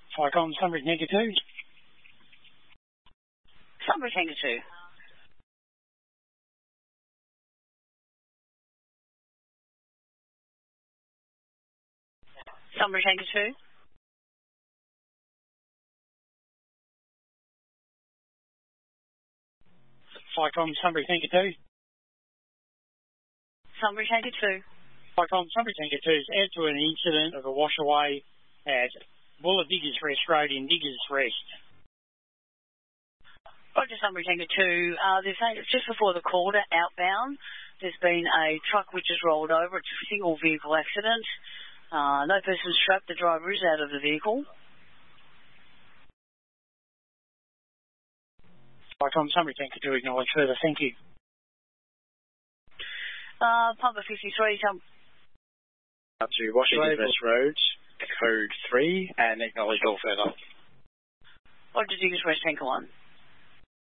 Ficom, Sunbury Tanker 2. Sunbury Tanker 2. Sunbury Tanker 2. Ficom, Sunbury Tanker 2. Sunbury Tanker 2. Ficom, Sunbury Tanker 2 is out to an incident of a washaway at Bulla Diggers Rest Road in Diggers Rest. Roger, Sunbury Tanker 2. Just before the quarter, outbound, there's been a truck which has rolled over. It's a single vehicle accident. No person strapped. The driver is out of the vehicle. Ficom, Sunbury Tanker 2, acknowledge further. Thank you. Pumper 53, Up to Washington West Road, code 3, and acknowledge all further. Roger, Diggers Rest Tanker 1.